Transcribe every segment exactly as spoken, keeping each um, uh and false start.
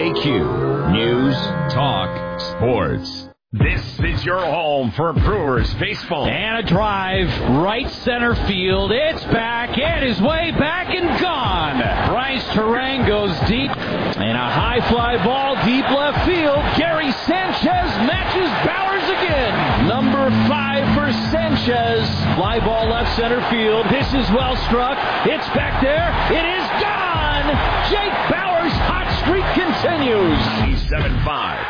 A Q. News, talk, sports. This is your home for Brewers baseball. And a drive, right center field. It's back, and his way back and gone. Bryce Terang goes deep, and a high fly ball deep left field. Gary Sanchez matches Bowers again. Number five for Sanchez. Fly ball left center field. This is well struck. It's back there. It is gone. Jake Bowers' hot streak continues. ninety-seven point five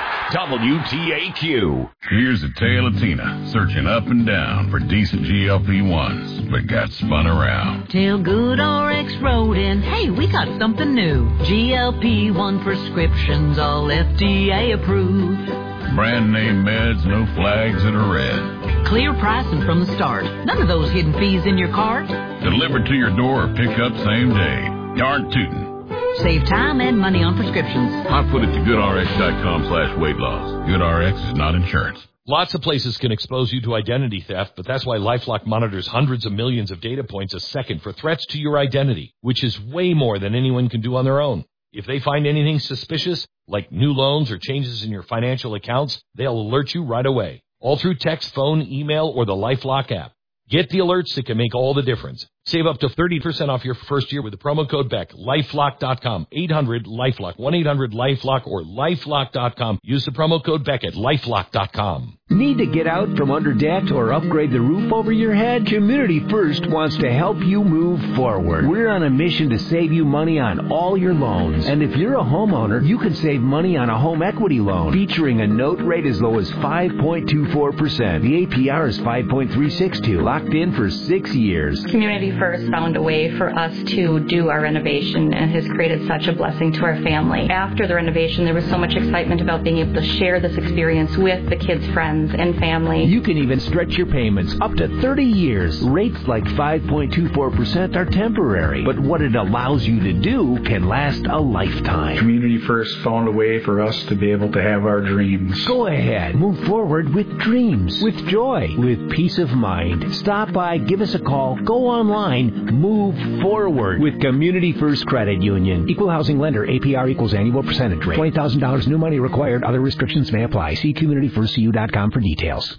W T A Q. Here's a tale of Tina searching up and down for decent G L P ones, but got spun around. Tell Good R X Rodin, hey, we got something new. G L P one prescriptions, all F D A approved. Brand name meds, no flags that are red. Clear pricing from the start. None of those hidden fees in your cart. Delivered to your door or pick up same day. Darn tootin'. Save time and money on prescriptions. I put it to goodrx.com slash weight loss. GoodRx is not insurance. Lots of places can expose you to identity theft, but that's why LifeLock monitors hundreds of millions of data points a second for threats to your identity, which is way more than anyone can do on their own. If they find anything suspicious, like new loans or changes in your financial accounts, they'll alert you right away, all through text, phone, email, or the LifeLock app. Get the alerts that can make all the difference. Save up to thirty percent off your first year with the promo code Beck. LifeLock dot com. eight hundred LifeLock. one eight hundred LifeLock or LifeLock dot com. Use the promo code Beck at LifeLock dot com. Need to get out from under debt or upgrade the roof over your head? Community First wants to help you move forward. We're on a mission to save you money on all your loans. And if you're a homeowner, you can save money on a home equity loan featuring a note rate as low as five point two four percent. The A P R is five point three six two, locked in for six years. Community First found a way for us to do our renovation and has created such a blessing to our family. After the renovation, there was so much excitement about being able to share this experience with the kids' friends and family. You can even stretch your payments up to thirty years. Rates like five point two four percent are temporary, but what it allows you to do can last a lifetime. Community First found a way for us to be able to have our dreams. Go ahead. Move forward with dreams, with joy, with peace of mind. Stop by, give us a call, go online. Move forward with Community First Credit Union. Equal housing lender. A P R equals annual percentage rate. twenty thousand dollars new money required. Other restrictions may apply. See community first c u dot com for details.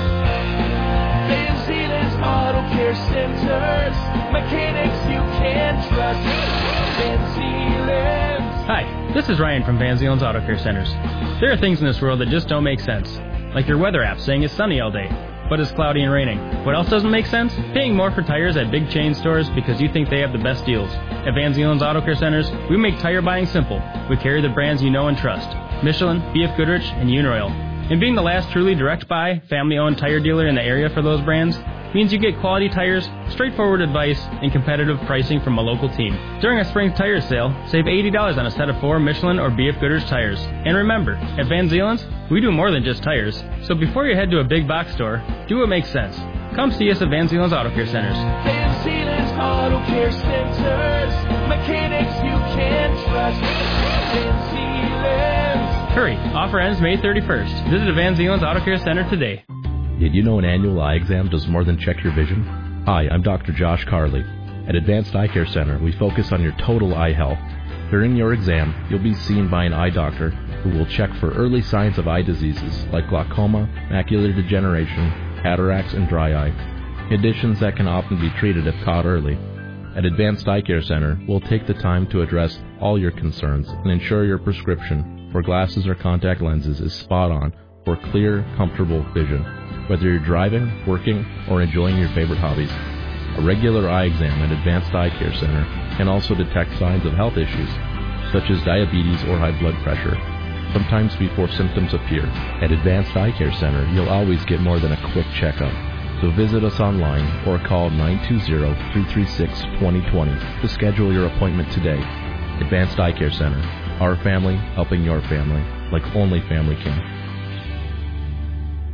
Van Zeeland's Auto Care Centers. Mechanics you can trust. Van Zeeland's. Hi, this is Ryan from Van Zeeland's Auto Care Centers. There are things in this world that just don't make sense. Like your weather app saying it's sunny all day, but it's cloudy and raining. What else doesn't make sense? Paying more for tires at big chain stores because you think they have the best deals. At Van Zeeland's Auto Care Centers, we make tire buying simple. We carry the brands you know and trust. Michelin, B F Goodrich, and Uniroyal. And being the last truly direct buy, family-owned tire dealer in the area for those brands means you get quality tires, straightforward advice, and competitive pricing from a local team. During our spring tire sale, save eighty dollars on a set of four Michelin or B F Goodrich tires. And remember, at Van Zeeland's, we do more than just tires. So before you head to a big box store, do what makes sense. Come see us at Van Zeeland's Auto Care Centers. Van Zeeland's Auto Care Centers. Mechanics you can trust. Van Zeeland's. Hurry, offer ends May thirty-first. Visit a Van Zeeland's Auto Care Center today. Did you know an annual eye exam does more than check your vision? Hi, I'm Doctor Josh Carley. At Advanced Eye Care Center, we focus on your total eye health. During your exam, you'll be seen by an eye doctor who will check for early signs of eye diseases like glaucoma, macular degeneration, cataracts, and dry eye, conditions that can often be treated if caught early. At Advanced Eye Care Center, we'll take the time to address all your concerns and ensure your prescription for glasses or contact lenses is spot on for clear, comfortable vision, whether you're driving, working, or enjoying your favorite hobbies. A regular eye exam at Advanced Eye Care Center can also detect signs of health issues, such as diabetes or high blood pressure, sometimes before symptoms appear. At Advanced Eye Care Center, you'll always get more than a quick checkup. So visit us online or call nine two zero, three three six, two zero two zero to schedule your appointment today. Advanced Eye Care Center. Our family helping your family like only family can.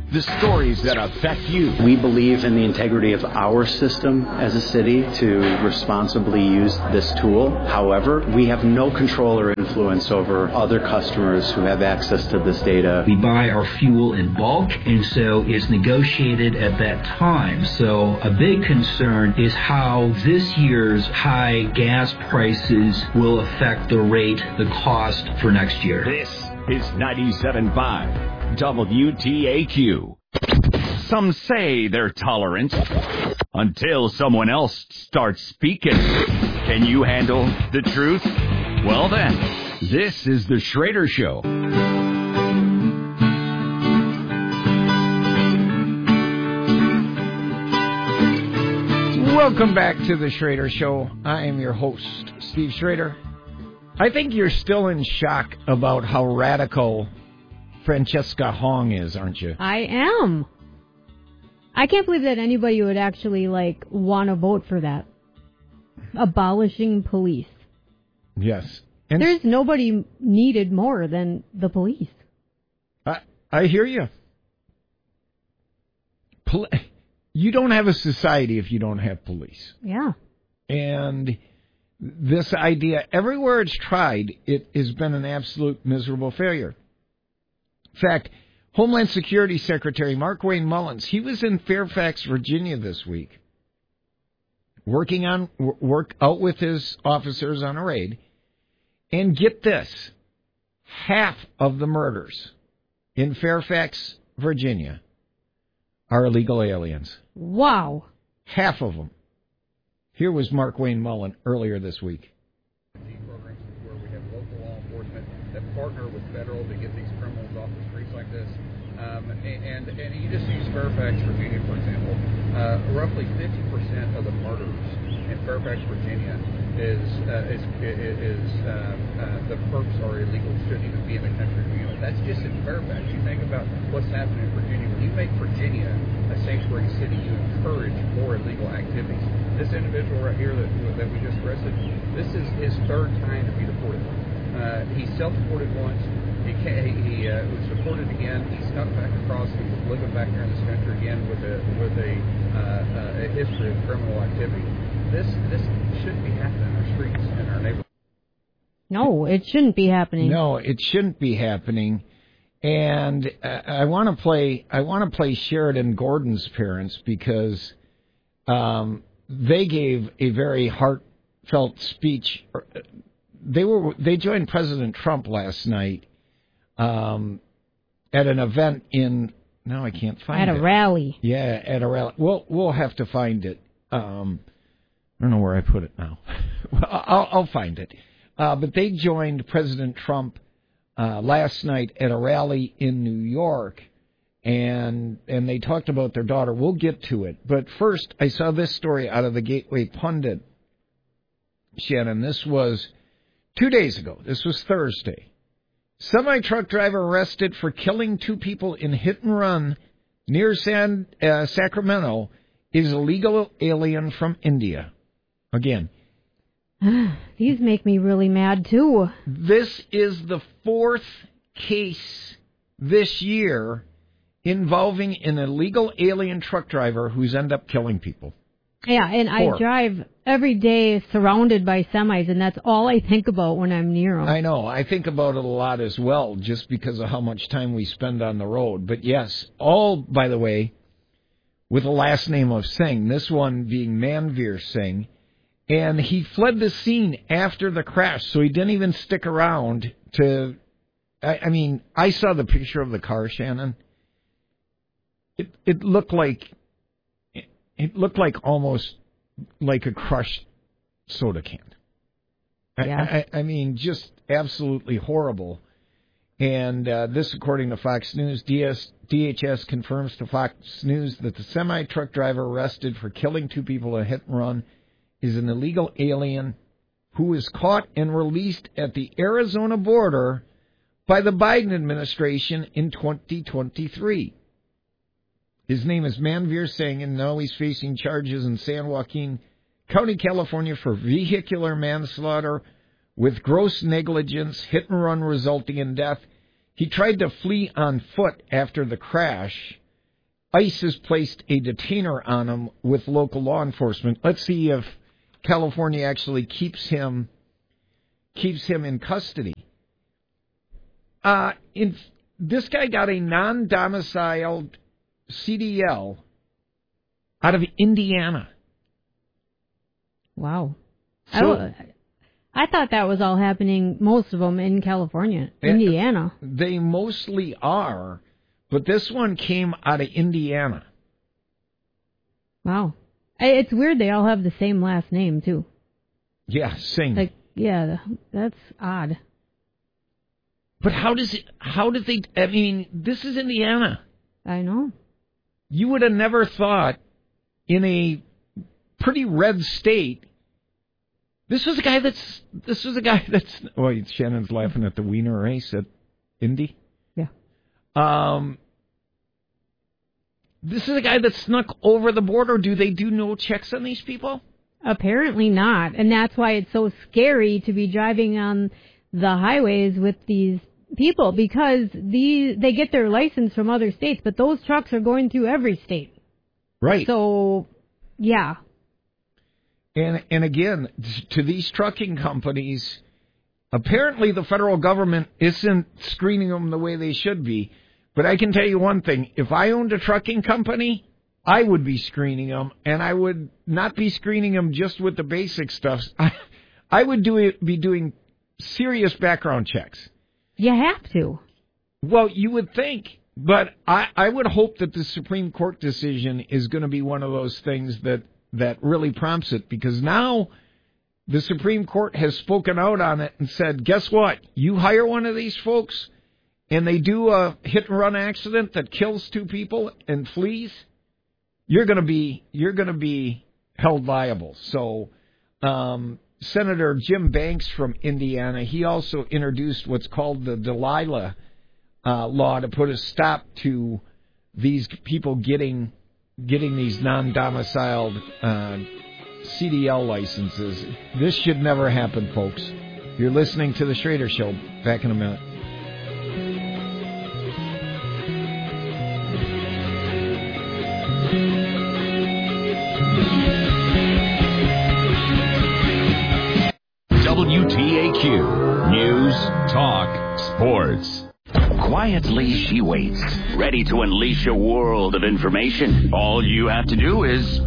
The stories that affect you. We believe in the integrity of our system as a city to responsibly use this tool. However, we have no control or influence over other customers who have access to this data. We buy our fuel in bulk, and so it's negotiated at that time. So a big concern is how this year's high gas prices will affect the rate, the cost for next year. This is ninety-seven point five W T A Q. Some say they're tolerant until someone else starts speaking. Can you handle the truth? Well then, this is The Schrader Show. Welcome back to The Schrader Show. I am your host, Steve Schrader. I think you're still in shock about how radical Francesca Hong is, aren't you? I am. I can't believe that anybody would actually, like, want to vote for that. Abolishing police. Yes. And there's nobody needed more than the police. I, I hear you. Pol- you don't have a society if you don't have police. Yeah. And this idea, everywhere it's tried, it has been an absolute miserable failure. In fact, Homeland Security Secretary Markwayne Mullins, he was in Fairfax, Virginia this week, working on work out with his officers on a raid. And get this, half of the murders in Fairfax, Virginia, are illegal aliens. Wow. Half of them. Here was Markwayne Mullins earlier this week. Programs where we have local law enforcement that partner with federal to get these criminals off the streets like this. Um, and, and you just use Fairfax, Virginia, for example. Uh, roughly fifty percent of the murders in Fairfax, Virginia is, uh, is, is um, uh, the perps are illegal, shouldn't even be in the country to begin with. That's just in Fairfax. You think about what's happening in Virginia. When you make Virginia a sanctuary city, you encourage more illegal activities. This individual right here that, that we just arrested, this is his third time to be deported. Uh, he self-deported once. He, he uh, was deported again. He snuck back across. He was living back here in this country again with a with a, uh, uh, a history of criminal activity. This this shouldn't be happening in our streets in our neighborhoods. No, it shouldn't be happening. No, it shouldn't be happening. And uh, I want to play. I want to play Sheridan Gordon's parents because um, they gave a very heartfelt speech. They were they joined President Trump last night um, at an event in. Now I can't find it. At a rally. Yeah, at a rally. We'll we'll have to find it. Um, I don't know where I put it now. I'll, I'll find it. Uh, but they joined President Trump uh, last night at a rally in New York, and and they talked about their daughter. We'll get to it. But first, I saw this story out of the Gateway Pundit, Shannon. This was two days ago. This was Thursday. Semi-truck driver arrested for killing two people in hit and run near San uh, Sacramento is a legal alien from India. Again. These make me really mad, too. This is the fourth case this year involving an illegal alien truck driver who's ended up killing people. Yeah, and Four. I drive every day surrounded by semis, and that's all I think about when I'm near them. I know. I think about it a lot as well, just because of how much time we spend on the road. But yes, all, by the way, with the last name of Singh, this one being Manveer Singh. And he fled the scene after the crash, so he didn't even stick around to... I, I mean, I saw the picture of the car, Shannon. It it looked like... It, it looked like almost like a crushed soda can. Yeah. I, I, I mean, just absolutely horrible. And uh, this, according to Fox News, D S, D H S confirms to Fox News that the semi-truck driver arrested for killing two people in a hit-and-run is an illegal alien who was caught and released at the Arizona border by the Biden administration in twenty twenty-three. His name is Manveer Singh, and now he's facing charges in San Joaquin County, California for vehicular manslaughter with gross negligence, hit and run resulting in death. He tried to flee on foot after the crash, ICE has placed a detainer on him with local law enforcement. Let's see if California actually keeps him keeps him in custody. Uh, in, this guy got a non-domiciled C D L out of Indiana. Wow. So, I, I thought that was all happening, most of them in California, Indiana. They mostly are, but this one came out of Indiana. Wow. It's weird they all have the same last name, too. Yeah, same. Like, yeah, that's odd. But how does it, how did they, I mean, this is Indiana. I know. You would have never thought in a pretty red state, this was a guy that's, this was a guy that's, well, Shannon's laughing at the Wiener race at Indy. Yeah. Um, this is a guy that snuck over the border. Do they do no checks on these people? Apparently not, and that's why it's so scary to be driving on the highways with these people, because these they get their license from other states, but those trucks are going through every state. Right. So, yeah. And and again, to these trucking companies, apparently the federal government isn't screening them the way they should be. But I can tell you one thing: if I owned a trucking company, I would be screening them, and I would not be screening them just with the basic stuff. I, I would do it, be doing serious background checks. You have to. Well, you would think, but I, I would hope that the Supreme Court decision is going to be one of those things that, that really prompts it, because now the Supreme Court has spoken out on it and said, guess what? You hire one of these folks, and they do a hit-and-run accident that kills two people and flees, you're going to be you're going to be held liable. So, um, Senator Jim Banks from Indiana, he also introduced what's called the Delilah uh, law to put a stop to these people getting getting these non-domiciled uh, C D L licenses. This should never happen, folks. You're listening to The Schrader Show. Back in a minute. W T A Q News, Talk, Sports. Quietly she waits, ready to unleash a world of information. All you have to do is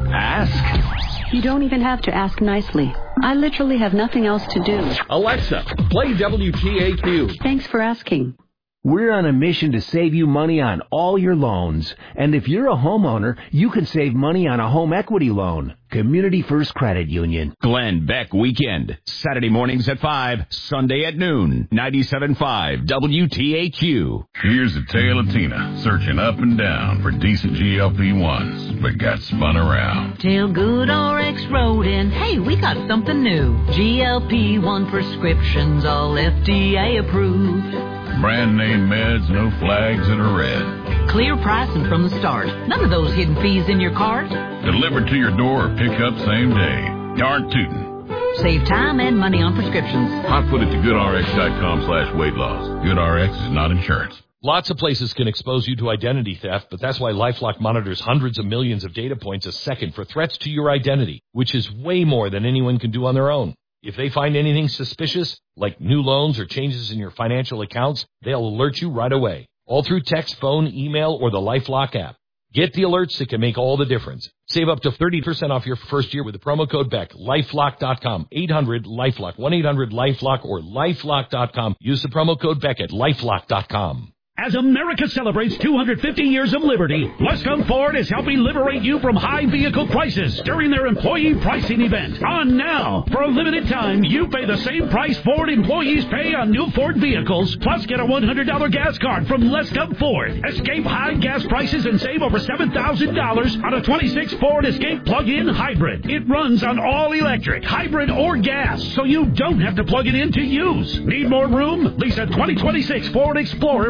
ask. You don't even have to ask nicely. I literally have nothing else to do. Alexa, play W T A Q. Thanks for asking. We're on a mission to save you money on all your loans. And if you're a homeowner, you can save money on a home equity loan. Community First Credit Union. Glenn Beck Weekend. Saturday mornings at five, Sunday at noon. ninety-seven point five W T A Q. Here's a tale of Tina searching up and down for decent G L P ones, but got spun around. Tell Good R X Rodin, hey, we got something new. G L P one prescriptions, all F D A approved. Brand name meds, no flags that are red. Clear pricing from the start. None of those hidden fees in your cart. Delivered to your door or pick up same day. Darn tootin'. Save time and money on prescriptions. Hot foot at the goodrx.com slash weight loss. GoodRx is not insurance. Lots of places can expose you to identity theft, but that's why LifeLock monitors hundreds of millions of data points a second for threats to your identity, which is way more than anyone can do on their own. If they find anything suspicious, like new loans or changes in your financial accounts, they'll alert you right away, all through text, phone, email, or the LifeLock app. Get the alerts that can make all the difference. Save up to thirty percent off your first year with the promo code Beck. LifeLock dot com, eight hundred LifeLock, one eight hundred LifeLock, or LifeLock dot com. Use the promo code Beck at LifeLock dot com. As America celebrates two hundred fifty years of liberty, Westcomb Ford is helping liberate you from high vehicle prices during their employee pricing event. On now, for a limited time, you pay the same price Ford employees pay on new Ford vehicles, plus get a one hundred dollars gas card from Westcomb Ford. Escape high gas prices and save over seven thousand dollars on a twenty-six Ford Escape plug-in hybrid. It runs on all electric, hybrid, or gas, so you don't have to plug it in to use. Need more room? Lease a twenty twenty-six Ford Explorer for just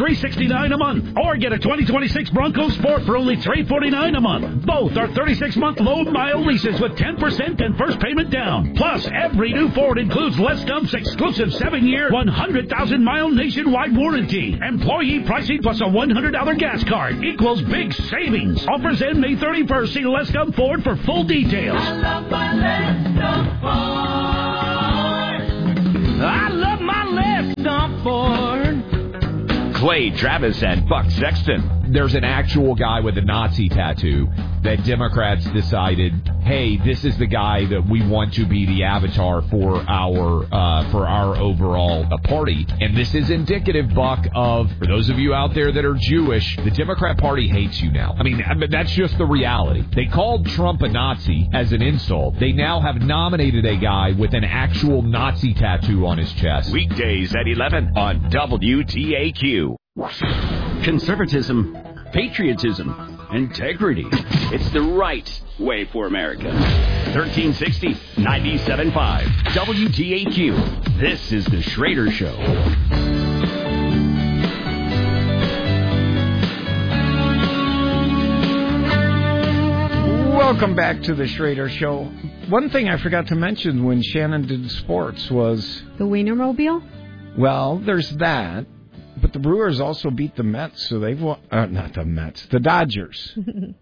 three hundred sixty-nine dollars a month. Or get a twenty twenty-six Bronco Sport for only three hundred forty-nine dollars a month. Both are thirty-six month low-mile leases with ten percent and first payment down. Plus, every new Ford includes Les Dump's exclusive seven year, one hundred thousand mile nationwide warranty. Employee pricing plus a one hundred dollars gas card equals big savings. Offers end May thirty-first. See Les Dump Ford for full details. I love my Les Dump Ford. I love my Les Dump Ford. Clay Travis and Buck Sexton. There's an actual guy with a Nazi tattoo that Democrats decided, hey, this is the guy that we want to be the avatar for our uh, for our overall uh, party. And this is indicative, Buck, of, for those of you out there that are Jewish, the Democrat Party hates you now. I mean, that's just the reality. They called Trump a Nazi as an insult. They now have nominated a guy with an actual Nazi tattoo on his chest. Weekdays at eleven on W T A Q. Conservatism, patriotism, integrity. It's the right way for America. thirteen sixty, ninety-seven point five, W T A Q. This is The Schrader Show. Welcome back to The Schrader Show. One thing I forgot to mention when Shannon did sports was... The Wienermobile? Well, there's that. But the Brewers also beat the Mets, so they've won... Uh, not the Mets, the Dodgers.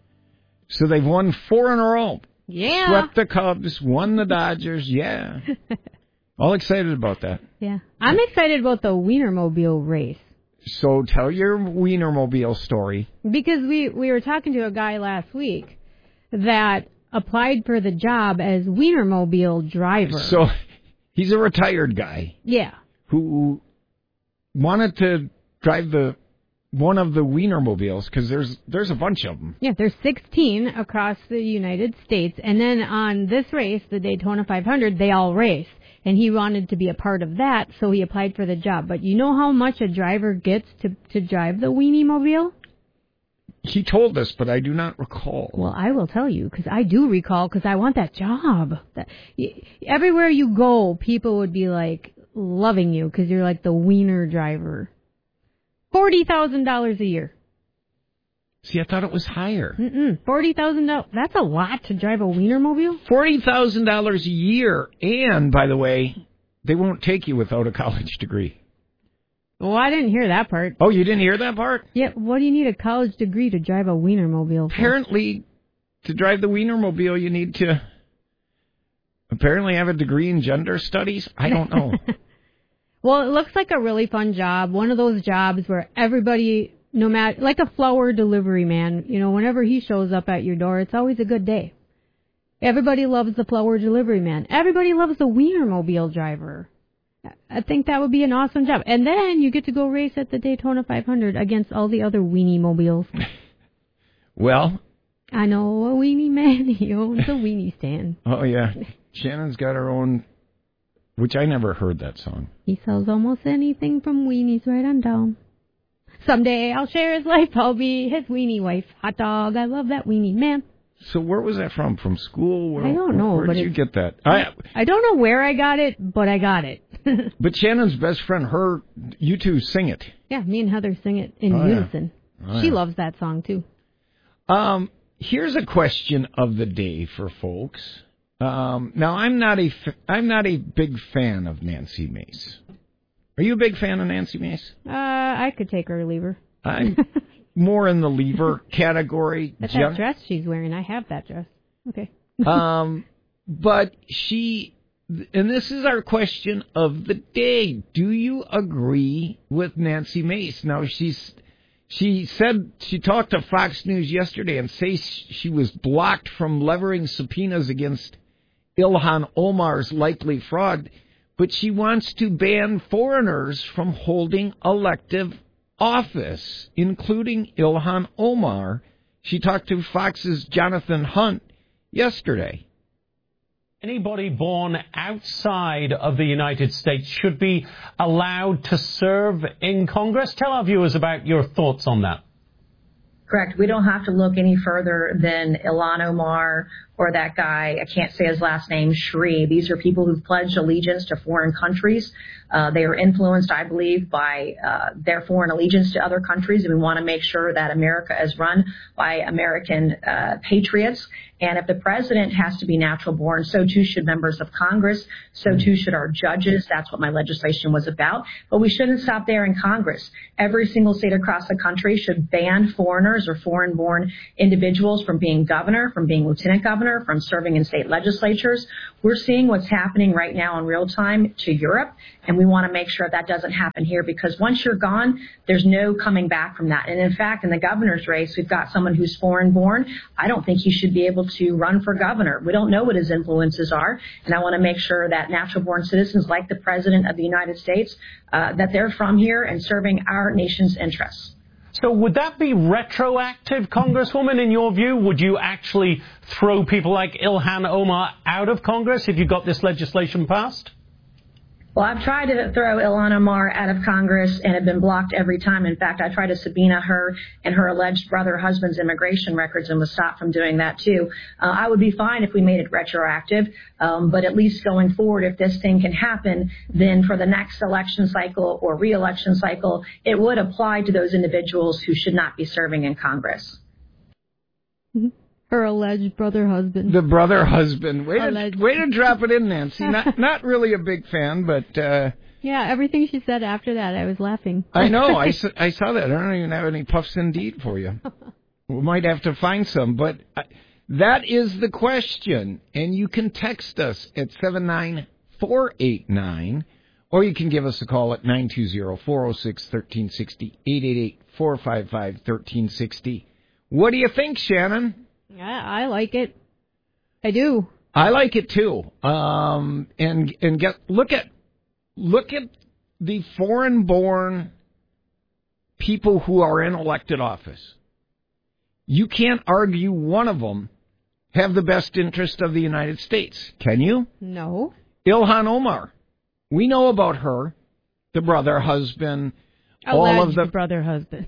So they've won four in a row. Yeah. Swept the Cubs, won the Dodgers, yeah. All excited about that. Yeah. I'm excited about the Wienermobile race. So tell your Wienermobile story. Because we, we were talking to a guy last week that applied for the job as Wienermobile driver. So he's a retired guy. Yeah. Who... wanted to drive the one of the Wienermobiles because there's there's a bunch of them. Yeah, there's sixteen across the United States, and then on this race, the Daytona five hundred, they all race, and he wanted to be a part of that, so he applied for the job. But you know how much a driver gets to to drive the Wienermobile? He told us, but I do not recall. Well, I will tell you, because I do recall, because I want that job. That, everywhere you go, people would be like, loving you because you're like the wiener driver. forty thousand dollars a year. See, I thought it was higher. Mm-mm. forty thousand dollars. That's a lot to drive a Wienermobile. forty thousand dollars a year. And, by the way, they won't take you without a college degree. Well, I didn't hear that part. Oh, you didn't hear that part? Yeah, what do you need a college degree to drive a Wienermobile for? Apparently, to drive the Wienermobile, you need to apparently have a degree in gender studies. I don't know. Well, it looks like a really fun job. One of those jobs where everybody, no matter, like a flower delivery man, you know, whenever he shows up at your door, it's always a good day. Everybody loves the flower delivery man. Everybody loves the Wienermobile driver. I think that would be an awesome job. And then you get to go race at the Daytona five hundred against all the other weenie mobiles. Well, I know a weenie man. He owns a weenie stand. Oh, yeah. Shannon's got her own, which I never heard that song. He sells almost anything from weenies right on down. Someday I'll share his life. I'll be his weenie wife. Hot dog. I love that weenie man. So where was that from? From school? Where, I don't know. Where but did you get that? I I don't know where I got it, but I got it. But Shannon's best friend, her, you two sing it. Yeah, me and Heather sing it in oh, unison. Yeah. Oh, she yeah. loves that song, too. Um, here's a question of the day for folks. Um, now, I'm not a I'm not a big fan of Nancy Mace. Are you a big fan of Nancy Mace? Uh, I could take her or leave her. I'm more in the lever category. That's Gen- that dress she's wearing. I have that dress. Okay. um, but she, and this is our question of the day. Do you agree with Nancy Mace? Now, she's, she said, she talked to Fox News yesterday and says she was blocked from levering subpoenas against Ilhan Omar's likely fraud, but she wants to ban foreigners from holding elective office, including Ilhan Omar. She talked to Fox's Jonathan Hunt yesterday. Anybody born outside of the United States should be allowed to serve in Congress. Tell our viewers about your thoughts on that. Correct. We don't have to look any further than Ilhan Omar or that guy, I can't say his last name, Shri. These are people who've pledged allegiance to foreign countries. Uh, they are influenced, I believe, by uh, their foreign allegiance to other countries, and we want to make sure that America is run by American uh, patriots. And if the president has to be natural born, so too should members of Congress, so too should our judges. That's what my legislation was about. But we shouldn't stop there in Congress. Every single state across the country should ban foreigners or foreign-born individuals from being governor, from being lieutenant governor, from serving in state legislatures. We're seeing what's happening right now in real time to Europe, and we want to make sure that doesn't happen here, because once you're gone, there's no coming back from that. And in fact, in the governor's race, we've got someone who's foreign-born. I don't think he should be able to run for governor. We don't know what his influences are, and I want to make sure that natural-born citizens like the President of the United States, uh, that they're from here and serving our nation's interests. So would that be retroactive, Congresswoman, in your view? Would you actually throw people like Ilhan Omar out of Congress if you got this legislation passed? Well, I've tried to throw Ilhan Omar out of Congress and have been blocked every time. In fact, I tried to subpoena her and her alleged brother husband's immigration records and was stopped from doing that, too. Uh, I would be fine if we made it retroactive, um, but at least going forward, if this thing can happen, then for the next election cycle or re-election cycle, it would apply to those individuals who should not be serving in Congress. Mm-hmm. Her alleged brother husband. The brother husband. Way alleged. to, way to drop it in, Nancy. Not not really a big fan, but... Uh, yeah, everything she said after that, I was laughing. I know. I, saw, I saw that. I don't even have any puffs indeed for you. We might have to find some, but uh, that is the question. And you can text us at seven nine four eight nine, or you can give us a call at nine two zero, four oh six, one three six oh, eight eight eight, four five five, one three six oh. What do you think, Shannon? I, I like it. I do. I like it too. Um, and and get look at look at the foreign-born people who are in elected office. You can't argue one of them have the best interest of the United States, can you? No. Ilhan Omar. We know about her, the brother husband, Alleged all of the brother husband.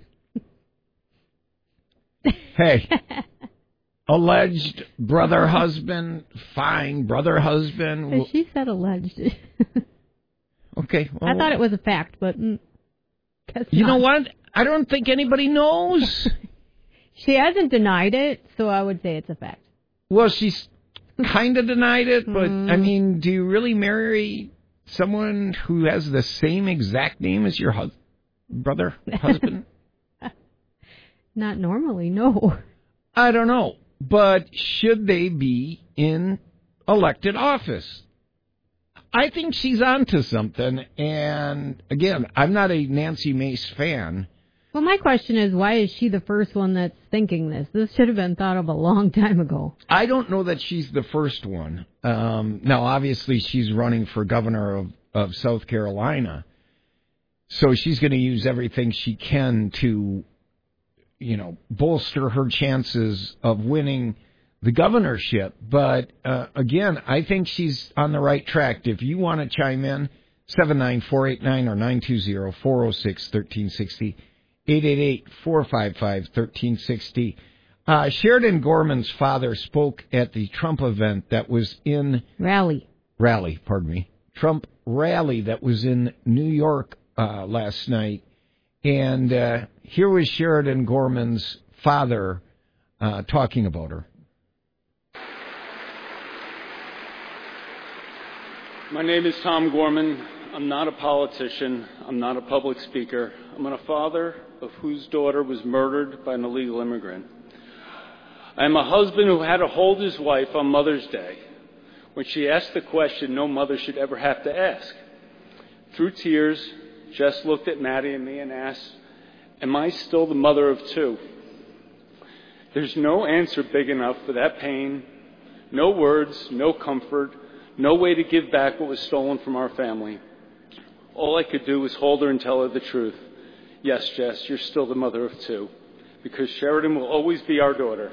Hey. Alleged brother husband, fine, brother husband. She said alleged. Okay. Well, I thought it was a fact, but mm, guess you not. know what? I don't think anybody knows. She hasn't denied it, so I would say it's a fact. Well, she's kind of denied it, but Mm. I mean, do you really marry someone who has the same exact name as your hus- brother, husband? Not normally, no. I don't know. But should they be in elected office? I think she's onto something. And again, I'm not a Nancy Mace fan. Well, my question is, why is she the first one that's thinking this? This should have been thought of a long time ago. I don't know that she's the first one. Um, now, obviously, she's running for governor of, of South Carolina. So she's going to use everything she can to, you know, bolster her chances of winning the governorship. But, uh, again, I think she's on the right track. If you want to chime in, seven nine four eight nine or nine two zero, four oh six, one three six oh, eight eight eight, four five five, one three six oh. Uh, Sheridan Gorman's father spoke at the Trump event that was in... Rally. Rally, pardon me. Trump rally that was in New York uh, last night. And uh, here was Sheridan Gorman's father uh, talking about her. My name is Tom Gorman. I'm not a politician. I'm not a public speaker. I'm a father of whose daughter was murdered by an illegal immigrant. I am a husband who had to hold his wife on Mother's Day when she asked the question no mother should ever have to ask. Through tears, Jess looked at Maddie and me and asked, am I still the mother of two? There's no answer big enough for that pain, no words, no comfort, no way to give back what was stolen from our family. All I could do was hold her and tell her the truth. Yes, Jess, you're still the mother of two, because Sheridan will always be our daughter.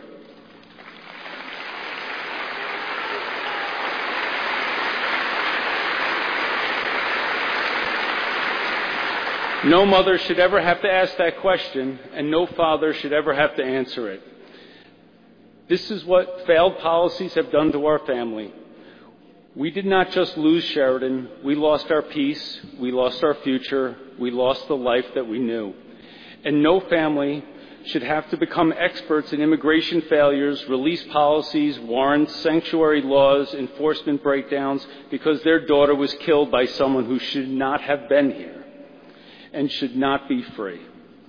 No mother should ever have to ask that question, and no father should ever have to answer it. This is what failed policies have done to our family. We did not just lose Sheridan. We lost our peace. We lost our future. We lost the life that we knew. And no family should have to become experts in immigration failures, release policies, warrants, sanctuary laws, enforcement breakdowns because their daughter was killed by someone who should not have been here and should not be free.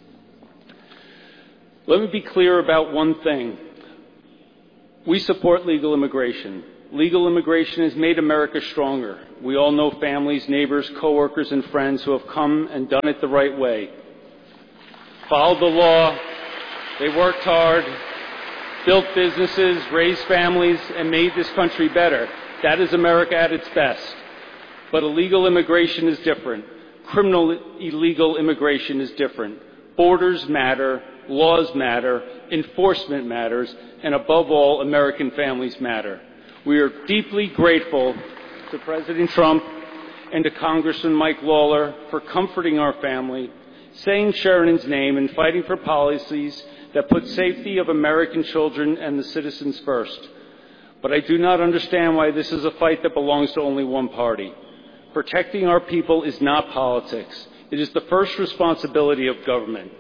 Let me be clear about one thing. We support legal immigration. Legal immigration has made America stronger. We all know families, neighbors, coworkers, and friends who have come and done it the right way. Followed the law. They worked hard, built businesses, raised families, and made this country better. That is America at its best. But illegal immigration is different. Criminal illegal immigration is different. Borders matter, laws matter, enforcement matters, and above all, American families matter. We are deeply grateful to President Trump and to Congressman Mike Lawler for comforting our family, saying Sheridan's name, and fighting for policies that put safety of American children and the citizens first. But I do not understand why this is a fight that belongs to only one party. Protecting our people is not politics. It is the first responsibility of government.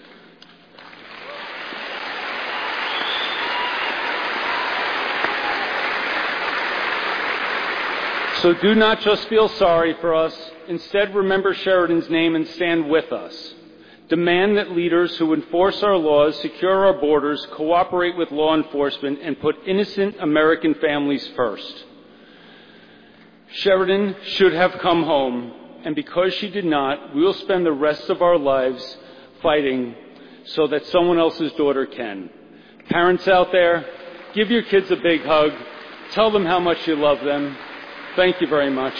So do not just feel sorry for us. Instead, remember Sheridan's name and stand with us. Demand that leaders who enforce our laws, secure our borders, cooperate with law enforcement, and put innocent American families first. Sheridan should have come home, and because she did not, we will spend the rest of our lives fighting so that someone else's daughter can. Parents out there, give your kids a big hug. Tell them how much you love them. Thank you very much.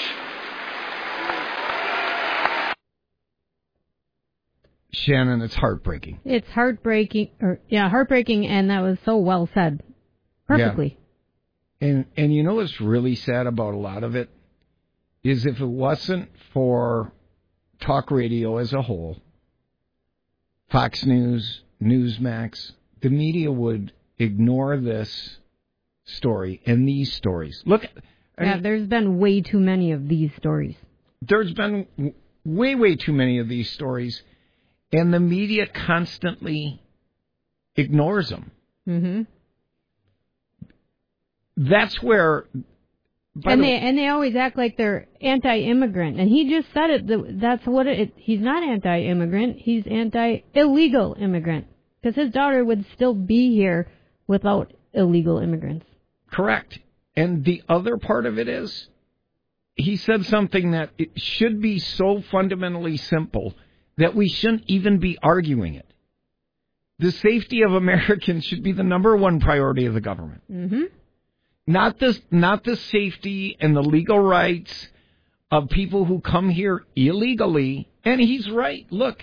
Shannon, it's heartbreaking. It's heartbreaking, or yeah, heartbreaking, and that was so well said. Perfectly. Yeah. And and you know what's really sad about a lot of it is if it wasn't for talk radio as a whole, Fox News, Newsmax, the media would ignore this story and these stories. Look, I yeah, mean, there's been way too many of these stories. There's been way, way too many of these stories. And the media constantly ignores them. Mm-hmm. That's where... And the, they and they always act like they're anti-immigrant. And he just said it. That's what it... He's not anti-immigrant. He's anti-illegal immigrant. Because his daughter would still be here without illegal immigrants. Correct. And the other part of it is, he said something that it should be so fundamentally simple that we shouldn't even be arguing it. The safety of Americans should be the number one priority of the government. Mm-hmm. Not the, not the safety and the legal rights of people who come here illegally. And he's right. Look,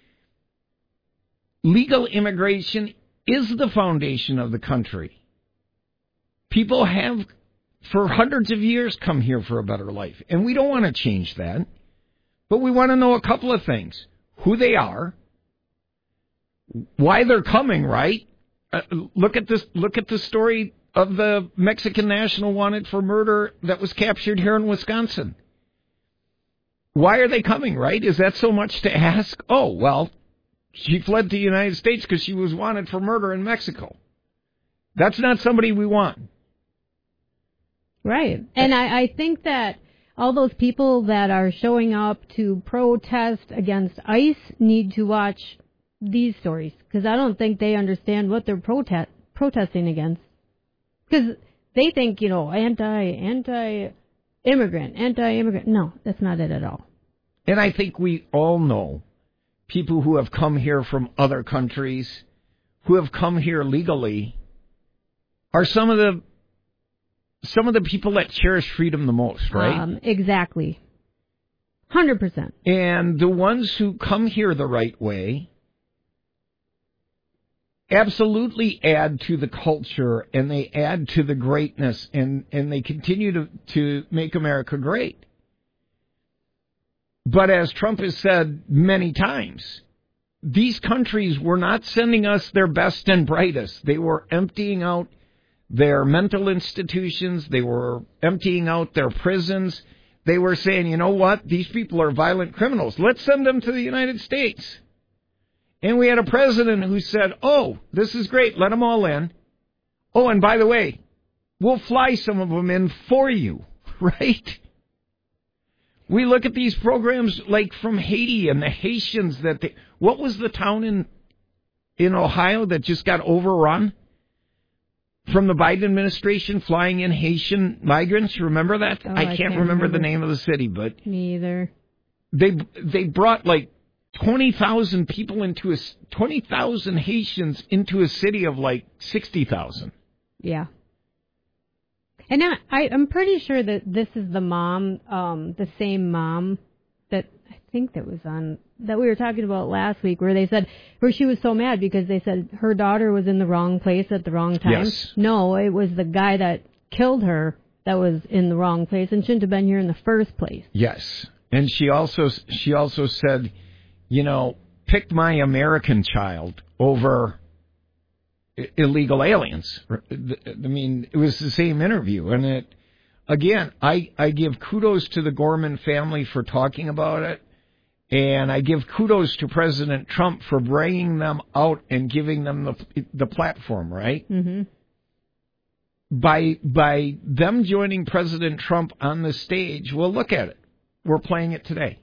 legal immigration is the foundation of the country. People have, for hundreds of years, come here for a better life. And we don't want to change that. But we want to know a couple of things. Who they are, why they're coming, right? Uh, look at this. Look at the story of the Mexican national wanted for murder that was captured here in Wisconsin. Why are they coming, right? Is that so much to ask? Oh, well, she fled to the United States because she was wanted for murder in Mexico. That's not somebody we want. Right. And I, I think that all those people that are showing up to protest against ICE need to watch these stories, because I don't think they understand what they're protest protesting against. Because they think, you know, anti, anti-immigrant, anti-immigrant. No, that's not it at all. And I think we all know people who have come here from other countries, who have come here legally, are some of the some of the people that cherish freedom the most, right? Um, exactly. one hundred percent. And the ones who come here the right way absolutely add to the culture, and they add to the greatness, and, and they continue to, to make America great. But as Trump has said many times, these countries were not sending us their best and brightest. They were emptying out their mental institutions. They were emptying out their prisons. They were saying, you know what? These people are violent criminals. Let's send them to the United States. And we had a president who said, oh, this is great. Let them all in. Oh, and by the way, we'll fly some of them in for you, right? We look at these programs like from Haiti and the Haitians that they, what was the town in in Ohio that just got overrun from the Biden administration flying in Haitian migrants? Remember that? Oh, I, can't I can't remember, remember the name of the city, but Me either. they they brought like twenty thousand people into a twenty thousand Haitians into a city of like sixty thousand. Yeah. And I, I, I'm pretty sure that this is the mom, um, the same mom that I think that was on, that we were talking about last week, where they said, where she was so mad because they said her daughter was in the wrong place at the wrong time. Yes. No, it was the guy that killed her that was in the wrong place and shouldn't have been here in the first place. Yes. And she also she also said, you know, pick my American child over illegal aliens. I mean, it was the same interview. And it, again, I, I give kudos to the Gorman family for talking about it. And I give kudos to President Trump for bringing them out and giving them the, the platform, right? Mm-hmm. By, by them joining President Trump on the stage, well, look at it. We're playing it today.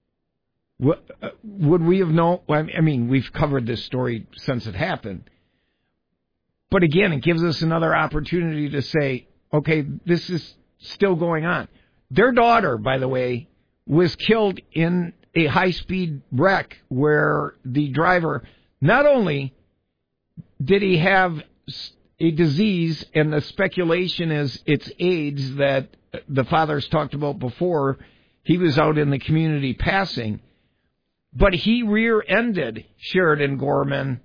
Would we have known? I mean, we've covered this story since it happened. But again, it gives us another opportunity to say, okay, this is still going on. Their daughter, by the way, was killed in a high-speed wreck where the driver, not only did he have a disease, and the speculation is it's AIDS that the fathers talked about before, he was out in the community passing, but he rear-ended Sheridan Gorman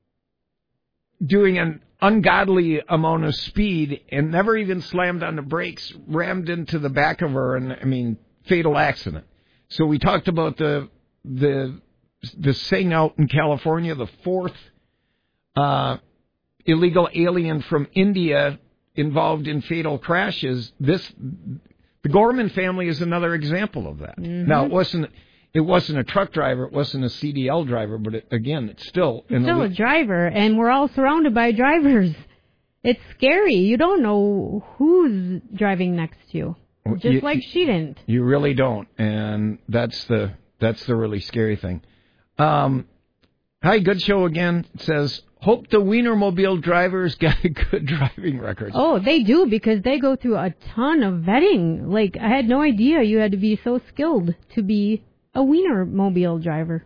doing an ungodly amount of speed and never even slammed on the brakes, rammed into the back of her, and, I mean, fatal accident. So we talked about the the the thing out in California, the fourth uh, illegal alien from India involved in fatal crashes. This the Gorman family is another example of that. Mm-hmm. Now, it wasn't it wasn't a truck driver, it wasn't a C D L driver, but it, again, it's still it's still a driver, and we're all surrounded by drivers. It's scary. You don't know who's driving next to you. Just you, like she didn't. You really don't, and that's the that's the really scary thing. Um, hi, good show again. It says, hope the Wienermobile drivers got a good driving record. Oh, they do, because they go through a ton of vetting. Like, I had no idea you had to be so skilled to be a Wienermobile driver.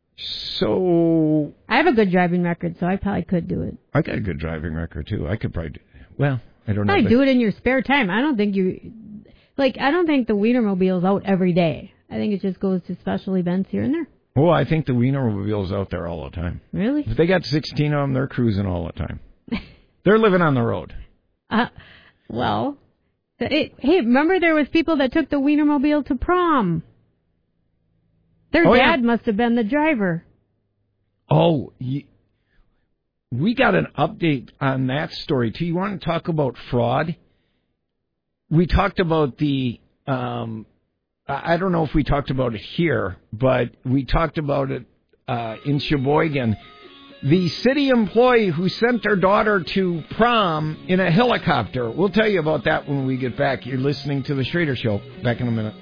So I have a good driving record, so I probably could do it. I got a good driving record too. I could probably do, well, I don't know. I do it in your spare time. I don't think you... Like, I don't think the Wienermobile's out every day. I think it just goes to special events here and there. Well, I think the Wienermobile's out there all the time. Really? If they got sixteen of them, they're cruising all the time. They're living on the road. Uh, well, it, hey, remember there was people that took the Wienermobile to prom. Their oh, dad yeah. must have been the driver. Oh, we got an update on that story, too. You want to talk about fraud? We talked about the, um, I don't know if we talked about it here, but we talked about it uh, in Sheboygan. The city employee who sent their daughter to prom in a helicopter. We'll tell you about that when we get back. You're listening to The Schrader Show. Back in a minute.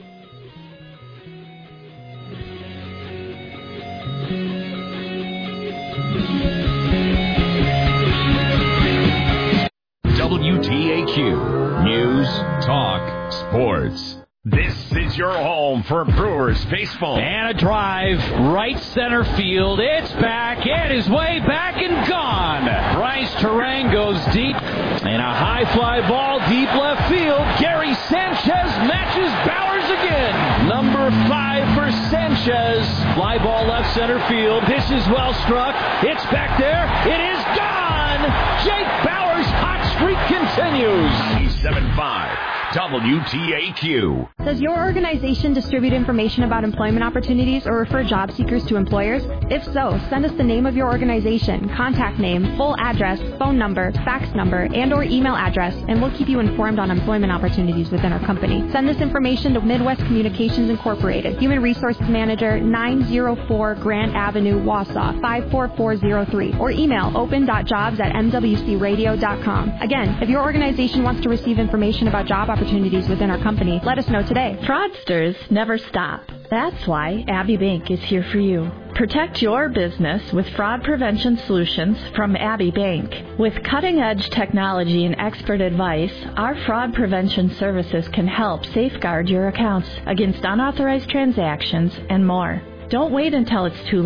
W T A Q News, Talk, Sports. This is your home for Brewers baseball. And a drive, right center field. It's back. It is way back and gone. Bryce Terang goes deep. And a high fly ball, deep left field. Gary Sanchez matches Bowers again. Number five for Sanchez. Fly ball left center field. Pitch is well struck. It's back there. It is gone. Jake Bowers' hot streak continues. ninety-seven point five W T A Q. Does your organization distribute information about employment opportunities or refer job seekers to employers? If so, send us the name of your organization, contact name, full address, phone number, fax number, and or email address, and we'll keep you informed on employment opportunities within our company. Send this information to Midwest Communications Incorporated, Human Resources Manager, nine oh four Grant Avenue, Wausau, five four four zero three, or email open dot jobs at m w c radio dot com. Again, if your organization wants to receive information about job opportunities within our company, let us know today. Fraudsters never stop. That's why Abbey Bank is here for you. Protect your business with fraud prevention solutions from Abbey Bank. With cutting-edge technology and expert advice, our fraud prevention services can help safeguard your accounts against unauthorized transactions and more. Don't wait until it's too late.